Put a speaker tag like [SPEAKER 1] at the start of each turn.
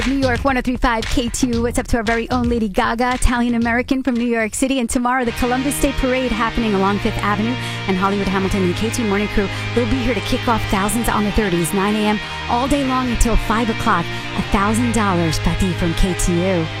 [SPEAKER 1] New York 1035 K2. What's up to our very own Lady Gaga, Italian American from New York City. And tomorrow, the Columbus Day Parade happening along Fifth Avenue. And Hollywood Hamilton and the K2 Morning Crew, they'll be here to kick off thousands on the 30s, 9 a.m. all day long until 5 o'clock. $1,000, Patty from KTU.